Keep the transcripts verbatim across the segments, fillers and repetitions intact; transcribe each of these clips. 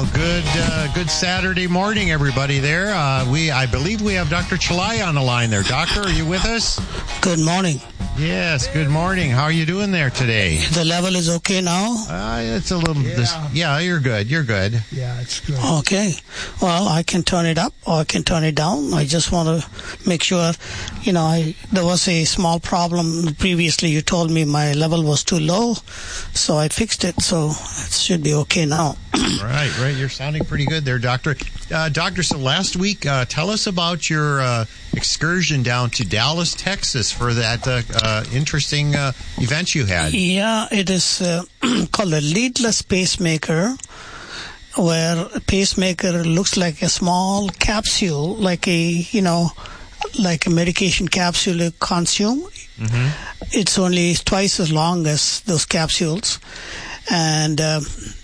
Well, good uh, good Saturday morning, everybody there. Uh, we, I believe we have Doctor Chalai on the line there. Doctor, are you with us? Good morning. Yes, good morning. How are you doing there today? The level is okay now? Uh, it's a little... Yeah. This, yeah, you're good. You're good. Yeah, it's good. Okay. Well, I can turn it up or I can turn it down. I just want to make sure, you know, I, there was a small problem. Previously, you told me my level was too low, so I fixed it, so it should be okay now. Right, right. You're sounding pretty good there, Doctor. Uh, Doctor, so last week, uh, tell us about your uh, excursion down to Dallas, Texas for that uh, uh, interesting uh, event you had. Yeah, it is uh, called a leadless pacemaker, where a pacemaker looks like a small capsule, like a, you know, like a medication capsule you consume. Mm-hmm. It's only twice as long as those capsules. And... Uh,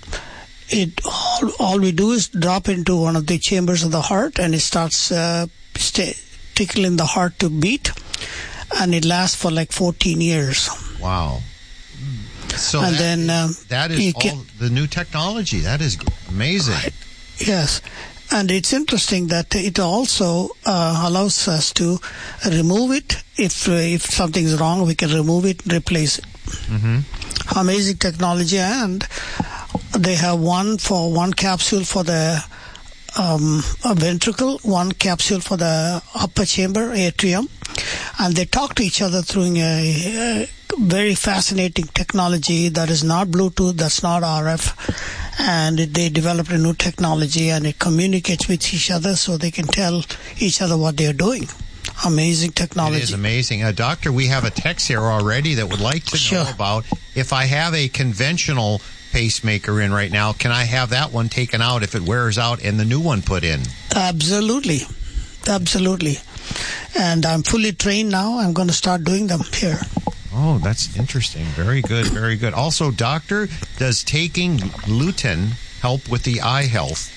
It all, all we do is drop into one of the chambers of the heart, and it starts uh, st- tickling the heart to beat, and it lasts for like fourteen years. Wow! So and that, then um, that is all can, the new technology. That is amazing. Right. Yes, and it's interesting that it also uh, allows us to remove it. If uh, if something's wrong, we can remove it, and replace it. Mm-hmm. Amazing technology, and they have one for one capsule for the um, ventricle, one capsule for the upper chamber, atrium, and they talk to each other through a, a very fascinating technology that is not Bluetooth, that's not R F, and they developed a new technology, and it communicates with each other so they can tell each other what they're doing. Amazing technology. It is amazing. Uh, doctor, we have a text here already that would like to sure. know about if I have a conventional pacemaker in right now, can I have that one taken out if it wears out and the new one put in? Absolutely. Absolutely. And I'm fully trained now. I'm going to start doing them here. Oh, that's interesting. Very good. Very good. Also, doctor, does taking lutein help with the eye health?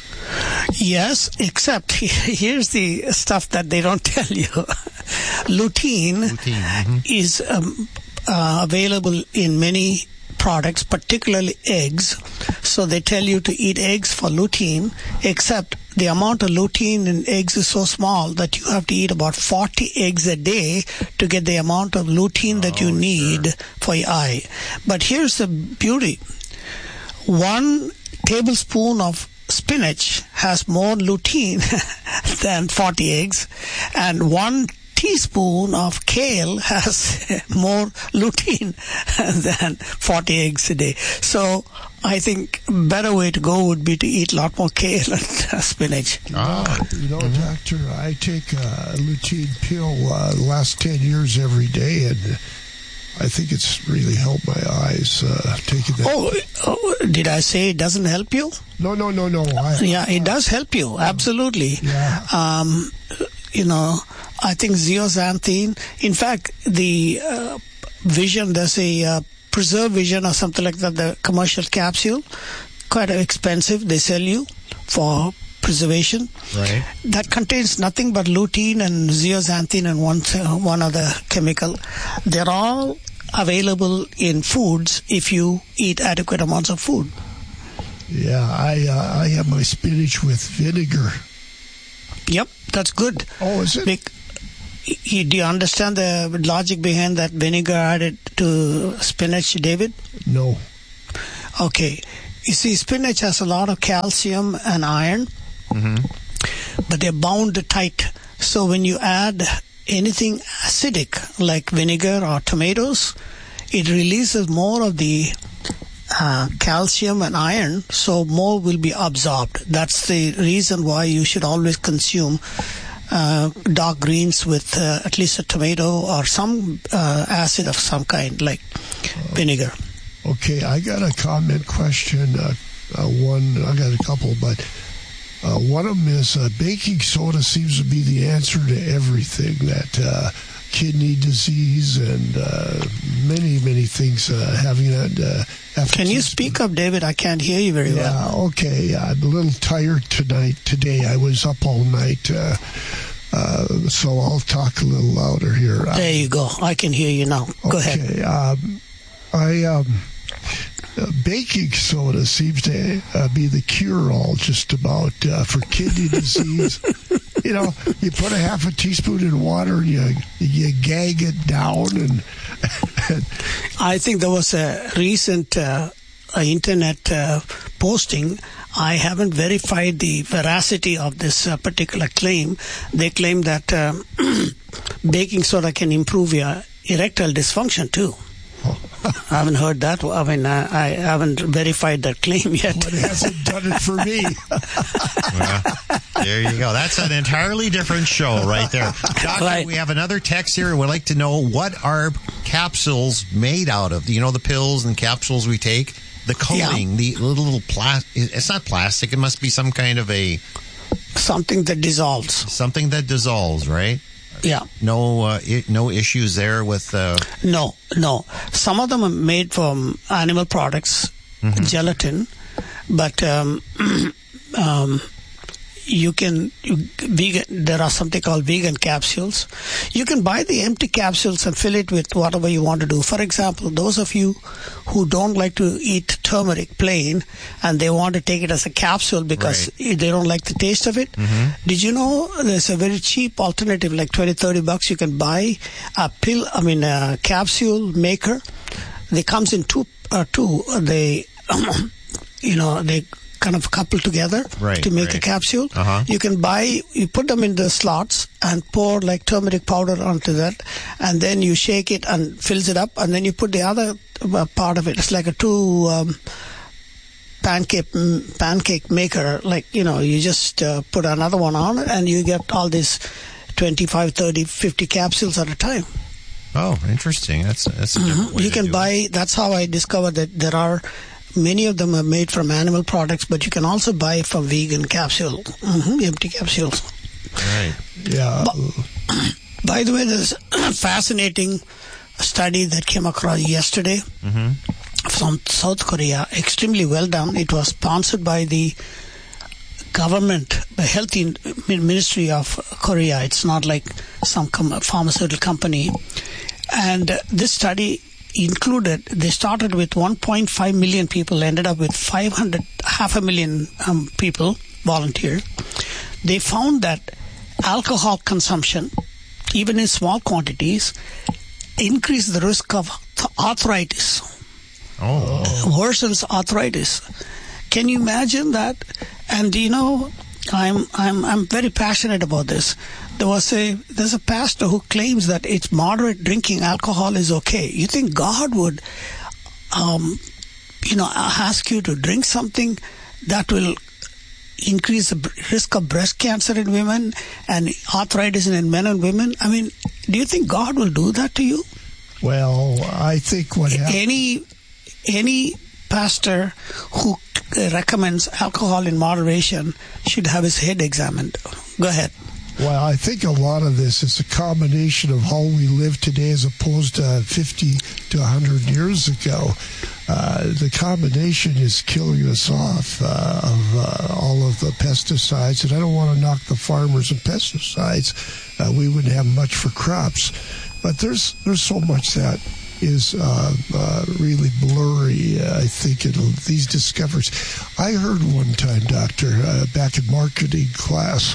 Yes, except here's the stuff that they don't tell you. Lutein, lutein mm-hmm. is um, uh, available in many products, particularly eggs. So they tell you to eat eggs for lutein, except the amount of lutein in eggs is so small that you have to eat about forty eggs a day to get the amount of lutein oh, that you need sure. for your eye. But here's the beauty. One tablespoon of spinach has more lutein than forty eggs, and one teaspoon of kale has more lutein than forty eggs a day. So I think a better way to go would be to eat a lot more kale and spinach. Ah, you know, mm-hmm. Doctor, I take a lutein pill uh, the last ten years every day, and I think it's really helped my eyes uh, taking that. Oh, oh, did I say it doesn't help you? No, no, no, no. I, yeah, it does help you, absolutely. Yeah. Um, you know, I think zeaxanthin, in fact, the uh, Vision, there's a uh, Preserve Vision or something like that, the commercial capsule, quite expensive, they sell you for preservation. Right. That contains nothing but lutein and zeaxanthin and one, one other chemical. They're all available in foods if you eat adequate amounts of food. Yeah, I uh, I have my spinach with vinegar. Yep, that's good. Oh, is it? Be- you, do you understand the logic behind that vinegar added to spinach, David? No. Okay. You see, spinach has a lot of calcium and iron, mm-hmm. but they're bound tight. So when you add anything acidic like vinegar or tomatoes, it releases more of the uh, calcium and iron, so more will be absorbed. That's the reason why you should always consume uh, dark greens with uh, at least a tomato or some uh, acid of some kind, like uh, vinegar. Okay, I got a comment question. Uh, uh, one, I got a couple, but uh, one of them is uh, baking soda seems to be the answer to everything. That uh, kidney disease and uh, many, many things uh, having that. Uh, Can you speak up, David? I can't hear you very yeah, well. Okay, I'm a little tired tonight. Today, I was up all night. Uh, Uh, so I'll talk a little louder here. There you go. I can hear you now. Go okay, ahead. Um, I um, uh, baking soda seems to uh, be the cure-all just about uh, for kidney disease. You know, you put a half a teaspoon in water and you, you gag it down. and, and I think there was a recent uh, internet uh, posting. I haven't verified the veracity of this uh, particular claim. They claim that uh, baking soda can improve your erectile dysfunction too. Oh. I haven't heard that. I mean, I, I haven't verified that claim yet. Well, it hasn't done it for me. Well, there you go. That's an entirely different show right there. Doctor, Right. we have another text here. We'd like to know, what are capsules made out of? You know, the pills and capsules we take? The coating, Yeah. the little, little plastic. It's not plastic. It must be some kind of a, Something that dissolves. something that dissolves, right? Yeah. No, uh, I- no issues there with. Uh, No, no. Some of them are made from animal products, gelatin, but um, um, you can you, vegan. There are something called vegan capsules. You can buy the empty capsules and fill it with whatever you want to do. For example, those of you who don't like to eat turmeric plain and they want to take it as a capsule because they don't like the taste of it. Did you know there's a very cheap alternative, like twenty, thirty bucks? You can buy a pill. I mean, a capsule maker. They comes in two. Uh, two. They, you know, they kind of couple together Right, to make right. a capsule. Uh-huh. You can buy, you put them in the slots and pour like turmeric powder onto that, and then you shake it and fills it up, and then you put the other uh, part of it. It's like a two um, pancake mm, pancake maker. Like, you know, you just uh, put another one on, and you get all these twenty-five, thirty, fifty capsules at a time. oh, interesting. That's that's a different way You to can do buy, it. that's how I discovered that there are, many of them are made from animal products, but you can also buy from vegan capsule, hmm empty capsules. Right. Yeah. By the way, there's a fascinating study that came across yesterday from South Korea, extremely well done. It was sponsored by the government, the health in, ministry of Korea. It's not like some com- pharmaceutical company. And uh, this study included, they started with one point five million people, ended up with five hundred, half a million um, people volunteer. They found that alcohol consumption, even in small quantities, increased the risk of th- arthritis, Oh. worsens arthritis. Can you imagine that? And you know, I'm I'm I'm very passionate about this. There was a there's a pastor who claims that it's moderate drinking alcohol is okay. You think God would, um, you know, ask you to drink something that will increase the risk of breast cancer in women and arthritis in men and women? I mean, do you think God will do that to you? Well, I think what happened. Any any pastor who recommends alcohol in moderation should have his head examined. Go ahead. Well, I think a lot of this is a combination of how we live today as opposed to fifty to one hundred years ago. Uh, the combination is killing us off uh, of uh, all of the pesticides. And I don't want to knock the farmers and pesticides. Uh, we wouldn't have much for crops. But there's there's so much that is uh, uh, really blurry, uh, I think, in these discoveries. I heard one time, Doctor, uh, back in marketing class,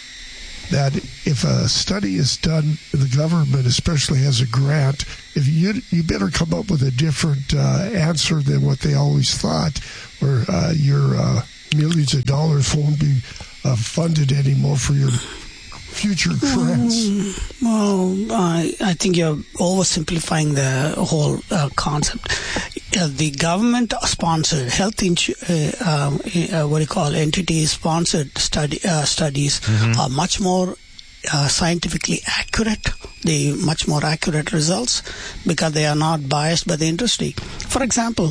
that if a study is done, the government especially has a grant, if you you better come up with a different uh, answer than what they always thought, or uh, your uh, millions of dollars won't be uh, funded anymore for your future grants. Well, I, I think you're oversimplifying the whole uh, concept. Uh, the government-sponsored health insu- uh, um, uh, what do you call entity-sponsored study uh, studies are much more uh, scientifically accurate. They much more accurate results because they are not biased by the industry. For example,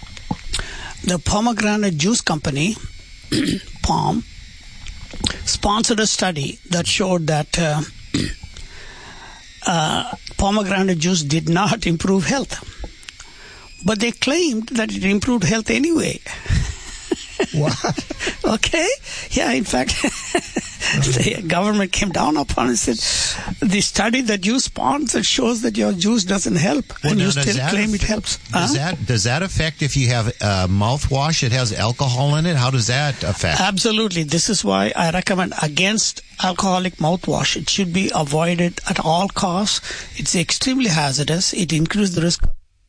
the pomegranate juice company, Palm, sponsored a study that showed that uh, uh, pomegranate juice did not improve health. But they claimed that it improved health anyway. What? Okay? Yeah, in fact, the government came down upon it and said, the study that you sponsored shows that your juice doesn't help, Well, and now, you does still that claim affect- it helps. Does Huh? that does that affect if you have uh, mouthwash? It has alcohol in it. How does that affect? Absolutely. This is why I recommend against alcoholic mouthwash. It should be avoided at all costs. It's extremely hazardous. It increases the risk of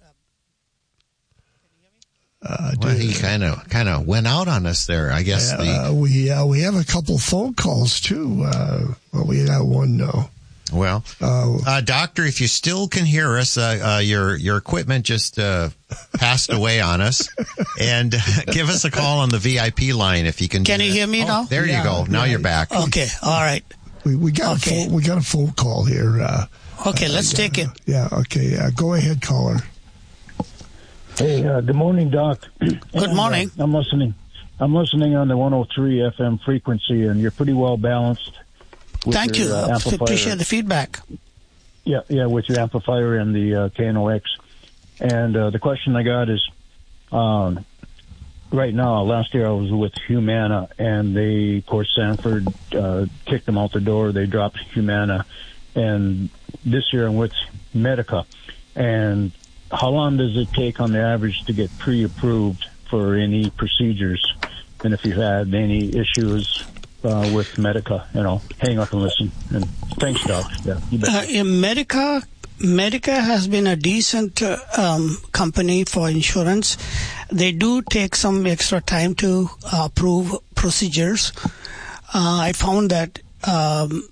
Uh, Well, he kind of kind of went out on us there. I guess the uh, we uh, we have a couple phone calls too. Uh, well, we got one now. well, Uh, uh, doctor, if you still can hear us, uh, uh, your your equipment just uh, passed away on us, and uh, give us a call on the V I P line if you can. Can do you that. hear me Oh, now? There Yeah, you go. Now yeah. you're back. Okay. All right. we we got Okay. a phone, we got a phone call here. Uh, Okay. Let's take it. yeah. Okay. Uh, go ahead, caller. Hey, uh, good morning, Doc. Good morning. Uh, I'm listening. I'm listening on the one oh three F M frequency, and you're pretty well balanced. with Thank your, you. Uh, I amplifier. appreciate the feedback. Yeah, yeah, with your amplifier and the uh, K N O X. And uh, the question I got is, um, right now, last year I was with Humana, and they, of course, Sanford uh, kicked them out the door. They dropped Humana, and this year I'm with Medica. And how long does it take on the average to get pre-approved for any procedures? And if you've had any issues uh, with Medica, you know, hang up and listen. And thanks, Doc. Yeah, you bet. Uh, in Medica, Medica has been a decent uh, um, company for insurance. They do take some extra time to uh, approve procedures. Uh, I found that, um,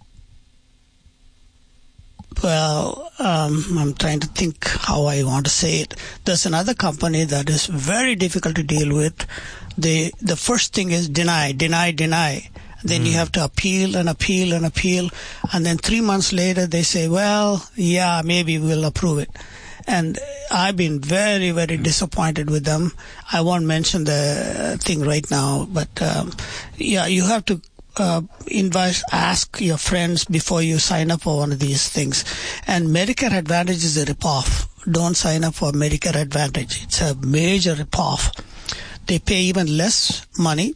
well, um, I'm trying to think how I want to say it. There's another company that is very difficult to deal with. The the first thing is deny, deny, deny. Then you have to appeal and appeal and appeal. And then three months later, they say, well, yeah, maybe we'll approve it. And I've been very, very disappointed with them. I won't mention the thing right now, but um, yeah, you have to uh, invite, ask your friends before you sign up for one of these things. And Medicare Advantage is a ripoff. Don't sign up for Medicare Advantage. It's a major ripoff. They pay even less money.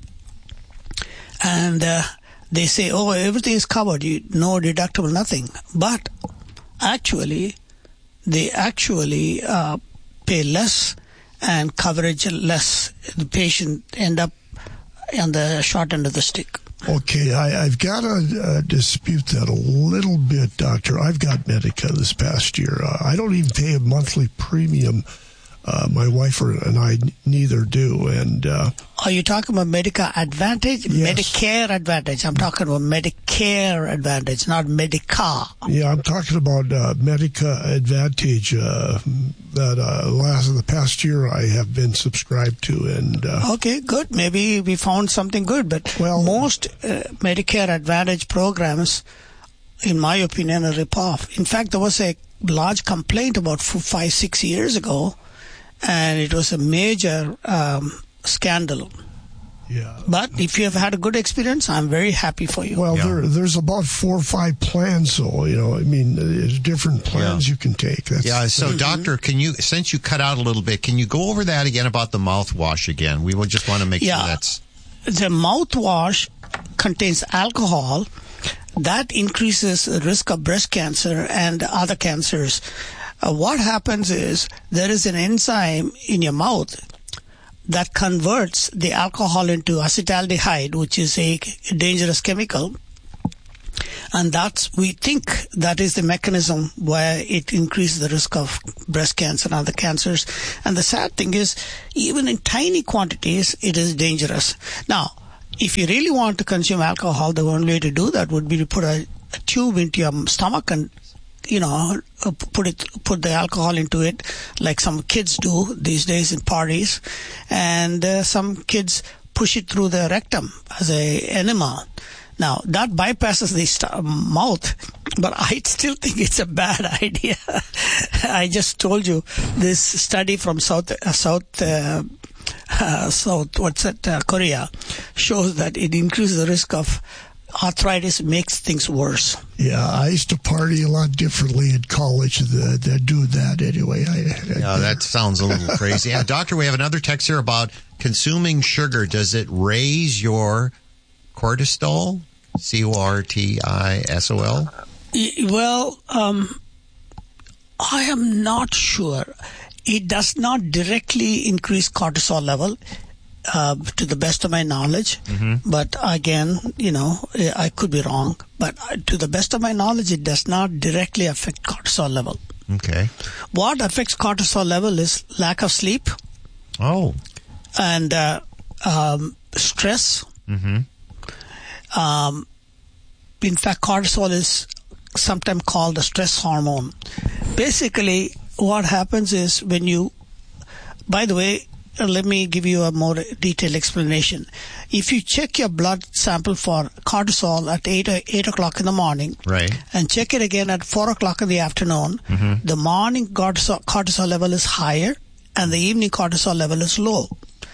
And uh, they say, oh, everything is covered, you, no deductible, nothing. But actually, they actually uh, pay less and coverage less. The patient end up on the short end of the stick. Okay, I, I've got to uh, dispute that a little bit, Doctor. I've got Medica this past year. Uh, I don't even pay a monthly premium. Uh, my wife and I neither do. And uh, Are you talking about Medicare Advantage? Yes. Medicare Advantage. I'm talking about Medicare Advantage, not Medica. yeah, I'm talking about uh, Medica Advantage uh, that uh, last the past year I have been subscribed to. And uh, Okay, good. Maybe we found something good. But Well- most uh, Medicare Advantage programs, in my opinion, are ripoff. In fact, there was a large complaint about f- five, six years ago, and it was a major um, scandal. yeah. But if you have had a good experience, I'm very happy for you. Well, Yeah. there, there's about four or five plans, so you know. I mean, there's different plans Yeah. you can take. That's, Yeah, so doctor, can you, since you cut out a little bit, can you go over that again about the mouthwash again? We will just want to make Yeah. sure that's The mouthwash contains alcohol. That increases the risk of breast cancer and other cancers. Uh, what happens is there is an enzyme in your mouth that converts the alcohol into acetaldehyde, which is a dangerous chemical. And that's, we think that is the mechanism where it increases the risk of breast cancer and other cancers. And the sad thing is, even in tiny quantities, it is dangerous. Now, if you really want to consume alcohol, the only way to do that would be to put a, a tube into your stomach and, you know, uh, put it, put the alcohol into it, like some kids do these days in parties. And uh, some kids push it through the rectum as a enema. Now, that bypasses the st- mouth, but I still think it's a bad idea. I just told you this study from South, uh, South, uh, uh, South, what's that, uh, Korea, shows that it increases the risk of arthritis, makes things worse. Yeah, I used to party a lot differently in college than, than doing that anyway. I, I, Yeah, that sounds a little crazy. Yeah, doctor, we have another text here about consuming sugar. Does it raise your cortisol? C O R T I S O L? Well, um, I am not sure. It does not directly increase cortisol level, uh, to the best of my knowledge. Mm-hmm. But again, you know, I could be wrong. But to the best of my knowledge, it does not directly affect cortisol level. Okay. What affects cortisol level is lack of sleep. Oh. And uh, um, stress. Mm-hmm. Um, in fact, cortisol is sometimes called the stress hormone. Basically, what happens is when you, by the way, let me give you a more detailed explanation. If you check your blood sample for cortisol at eight, eight o'clock in the morning, right, and check it again at four o'clock in the afternoon, mm-hmm. the morning cortisol, cortisol level is higher and the evening cortisol level is low.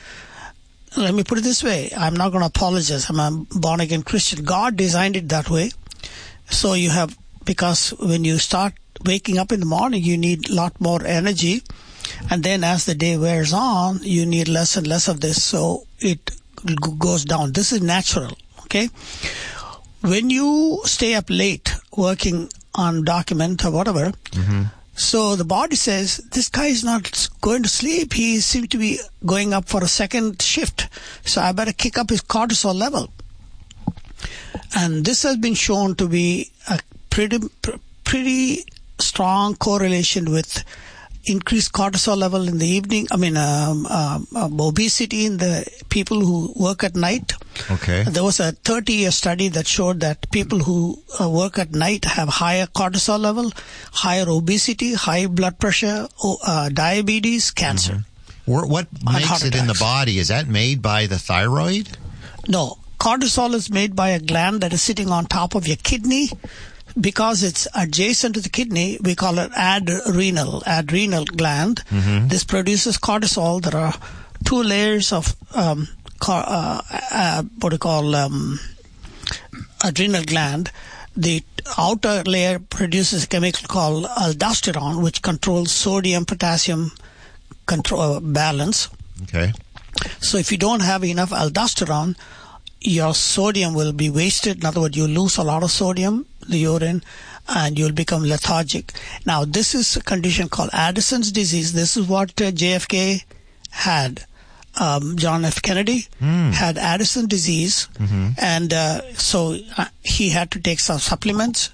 Let me put it this way. I'm not going to apologize. I'm a born-again Christian. God designed it that way. So you have, because when you start waking up in the morning, you need a lot more energy. And then as the day wears on, you need less and less of this. So it g- goes down. This is natural. Okay. When you stay up late working on document or whatever, mm-hmm. so the body says, this guy is not going to sleep. He seems to be going up for a second shift. So I better kick up his cortisol level. And this has been shown to be a pretty, pretty strong correlation with increased cortisol level in the evening. I mean, um, um, um, obesity in the people who work at night. Okay. There was a thirty-year study that showed that people who uh, work at night have higher cortisol level, higher obesity, high blood pressure, uh, diabetes, cancer. Mm-hmm. What makes it in the body? Is that made by the thyroid? No. Cortisol is made by a gland that is sitting on top of your kidney. Because it's adjacent to the kidney, we call it adrenal, adrenal gland. Mm-hmm. This produces cortisol. There are two layers of um, car, uh, uh, what do you call um, adrenal gland. The outer layer produces a chemical called aldosterone, which controls sodium potassium control balance. Okay. So if you don't have enough aldosterone, your sodium will be wasted. In other words, you lose a lot of sodium, the urine, and you'll become lethargic. Now, this is a condition called Addison's disease. This is what uh, J F K had. Um, John F. Kennedy mm. had Addison disease, mm-hmm. and uh, so uh, he had to take some supplements.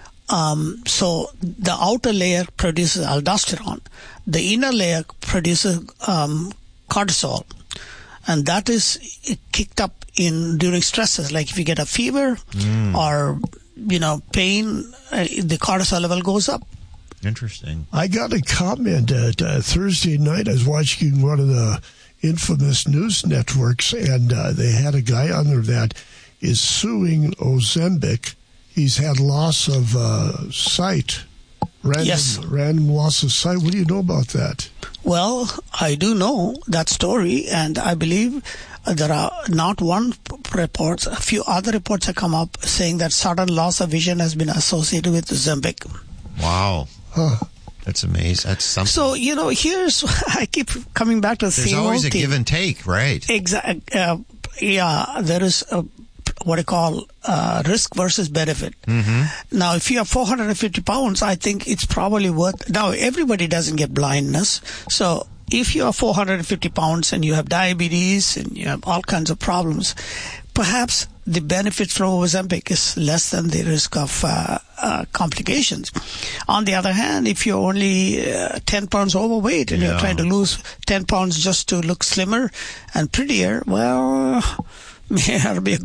Um, so the outer layer produces aldosterone. The inner layer produces um, cortisol. And that is kicked up in during stresses, like if you get a fever mm. or, you know, pain, uh, the cortisol level goes up. Interesting. I got a comment at uh, Thursday night. I was watching one of the infamous news networks, and uh, they had a guy on there that is suing Ozempic. He's had loss of uh, sight. Random, yes. Random loss of sight. What do you know about that? Well, I do know that story, and I believe there are not one reports, a few other reports have come up saying that sudden loss of vision has been associated with Ozempic. Wow. Huh. That's amazing. That's something. So, you know, here's, I keep coming back to the There's same always old a thing. give and take, right? Exactly. Uh, yeah, there is a, what I call uh, risk versus benefit. Mm-hmm. Now, if you have four hundred fifty pounds, I think it's probably worth. Now, everybody doesn't get blindness. So, if you are four hundred fifty pounds and you have diabetes and you have all kinds of problems, perhaps the benefit from Ozempic is less than the risk of uh, uh, complications. On the other hand, if you're only uh, ten pounds overweight and yeah. you're trying to lose ten pounds just to look slimmer and prettier, well, may not be a